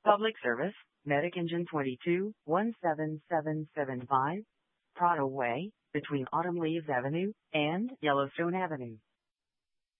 Public Service, Medic Engine 22, 17775, Prado Way, between Autumn Leaves Avenue and Yellowstone Avenue.